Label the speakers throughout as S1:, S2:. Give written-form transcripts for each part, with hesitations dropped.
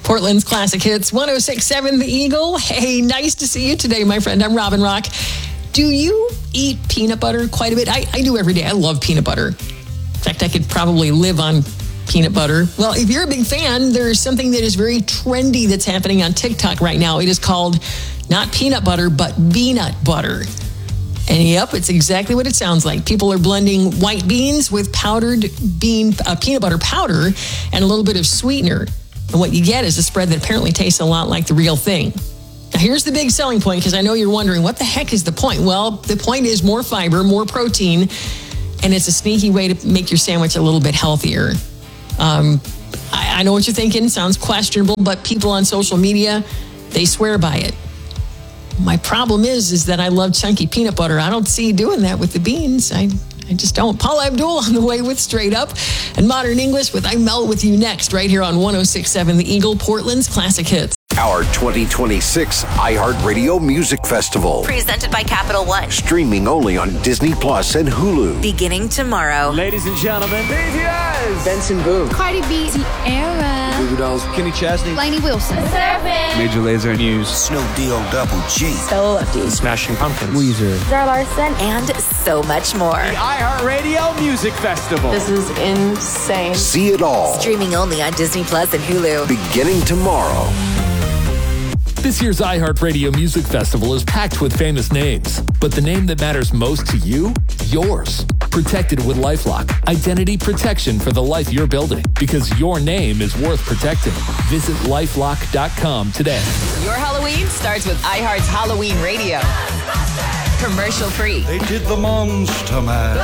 S1: Portland's Classic Hits, 106.7 The Eagle. Hey, nice to see you today, my friend. I'm Robin Rock. Do you eat peanut butter quite a bit? I do every day. I love peanut butter. In fact, I could probably live on peanut butter. Well, if you're a big fan, there's something that is very trendy that's happening on TikTok right now. It is called not peanut butter, but beanut butter. And yep, it's exactly what it sounds like. People are blending white beans with powdered peanut butter powder and a little bit of sweetener. And what you get is a spread that apparently tastes a lot like the real thing. Now, here's the big selling point, because I know you're wondering, what the heck is the point? Well, the point is more fiber, more protein, and it's a sneaky way to make your sandwich a little bit healthier. I know what you're thinking. Sounds questionable, but people on social media, they swear by it. My problem is that I love chunky peanut butter. I don't see you doing that with the beans. I just don't. Paula Abdul on the way with Straight Up and Modern English with I Melt With You next, right here on 106.7 The Eagle, Portland's Classic Hits.
S2: Our 2026 iHeartRadio Music Festival.
S3: Presented by Capital One.
S2: Streaming only on Disney Plus and Hulu.
S3: Beginning tomorrow.
S4: Ladies and gentlemen, BTS.
S5: Benson Boone.
S6: Cardi B. Tierra.
S5: Goo Goo Dolls.
S4: Kenny Chesney.
S6: Lainey Wilson.
S4: Major Lazer News.
S2: Snoop Double G.
S6: Stella Lefty.
S4: Smashing Pumpkins. Weezer.
S6: Zara Larson.
S3: And so much more.
S4: The iHeartRadio Music Festival.
S6: This is insane.
S2: See it all.
S3: Streaming only on Disney Plus and Hulu.
S2: Beginning tomorrow.
S7: This year's iHeartRadio Music Festival is packed with famous names, but the name that matters most to you? Yours. Protected with LifeLock. Identity protection for the life you're building, because your name is worth protecting. Visit LifeLock.com today.
S8: Your Halloween starts with iHeart's Halloween Radio. Commercial free.
S9: They did the Monster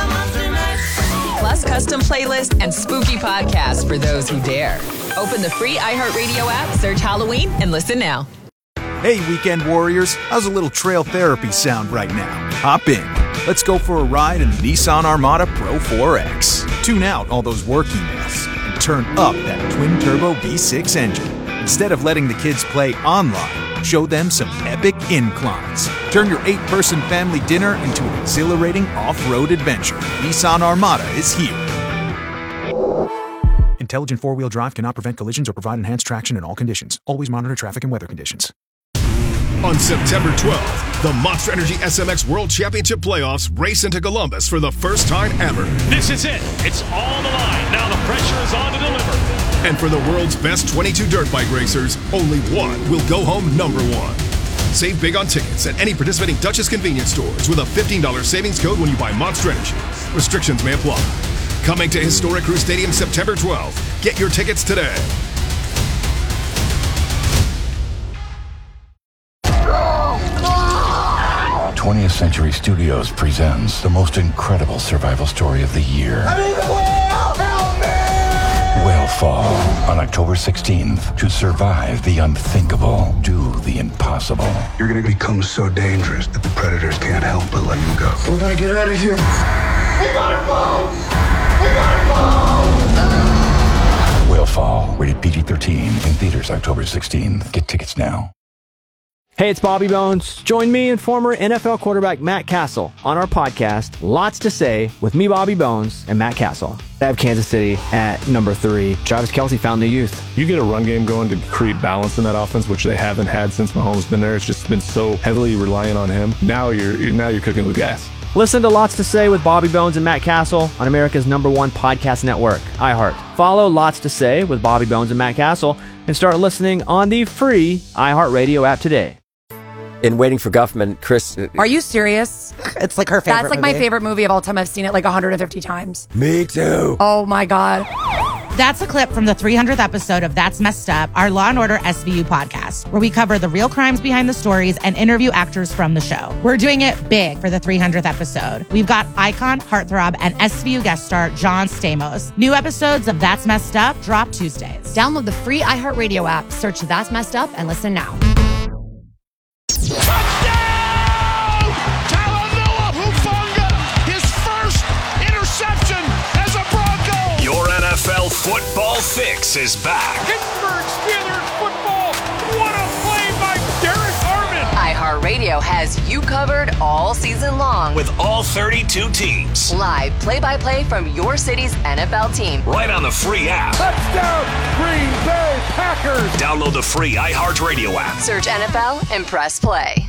S9: Mash.
S8: Plus custom playlists and spooky podcasts for those who dare. Open the free iHeartRadio app, search Halloween, and listen now.
S10: Hey, weekend warriors, how's a little trail therapy sound right now? Hop in. Let's go for a ride in the Nissan Armada Pro 4X. Tune out all those work emails and turn up that twin-turbo V6 engine. Instead of letting the kids play online, show them some epic inclines. Turn your 8-person family dinner into an exhilarating off-road adventure. Nissan Armada is here. Intelligent four-wheel drive cannot prevent collisions or provide enhanced traction in all conditions. Always monitor traffic and weather conditions.
S11: On September 12th, the Monster Energy SMX World Championship Playoffs race into Columbus for the first time ever.
S12: This is it. It's all the line. Now the pressure is on to deliver.
S11: And for the world's best 22 dirt bike racers, only one will go home number one. Save big on tickets at any participating Dutchess convenience stores with a $15 savings code when you buy Monster Energy. Restrictions may apply. Coming to Historic Crew Stadium September 12th. Get your tickets today.
S13: 20th Century Studios presents the most incredible survival story of the year.
S14: I'm in the whale! Help me!
S13: Whalefall on October 16th. To survive the unthinkable, do the impossible.
S15: You're gonna become so dangerous that the predators can't help but let you go.
S14: We're gonna get out of here. We gotta go! We gotta go!
S13: Whalefall, rated PG-13, in theaters October 16th. Get tickets now.
S16: Hey, it's Bobby Bones. Join me and former NFL quarterback Matt Castle on our podcast, Lots to Say, with me, Bobby Bones, and Matt Castle. I have Kansas City at number 3. Travis Kelce found the youth.
S17: You get a run game going to create balance in that offense, which they haven't had since Mahomes been there. It's just been so heavily reliant on him. Now you're cooking with gas.
S16: Listen to Lots to Say with Bobby Bones and Matt Castle on America's #1 podcast network, iHeart. Follow Lots to Say with Bobby Bones and Matt Castle and start listening on the free iHeartRadio app today.
S18: In Waiting for Guffman, Chris...
S19: Are you serious?
S20: It's like her favorite
S19: That's like
S20: movie.
S19: my favorite movie of all time. I've seen it like 150 times.
S18: Me too.
S19: Oh my God.
S20: That's a clip from the 300th episode of That's Messed Up, our Law & Order SVU podcast, where we cover the real crimes behind the stories and interview actors from the show. We're doing it big for the 300th episode. We've got icon, heartthrob, and SVU guest star John Stamos. New episodes of That's Messed Up drop Tuesdays.
S3: Download the free iHeartRadio app, search That's Messed Up, and listen now.
S12: Touchdown! Talanoa Hufanga, his first interception as a Bronco.
S21: Your NFL football fix is back.
S12: Pittsburgh Steelers football. What a play by Derek Armand.
S8: iHeartRadio has you covered all season long
S21: With all 32 teams.
S8: live play-by-play from your city's NFL team.
S21: Right on the free app.
S12: Touchdown, Green Bay Packers. Raiders.
S21: Download the free iHeartRadio app.
S8: Search NFL and press play.